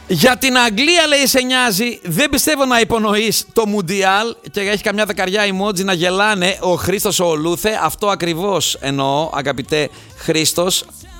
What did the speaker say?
Για την Αγγλία, λέει, σε νοιάζει. Δεν πιστεύω να υπονοείς το Μουντιάλ. Και έχει καμιά δεκαριά emoji να γελάνε. Ο Χρήστος ο Λούθε. Αυτό ακριβώς εννοώ, αγαπητέ Χρήστος.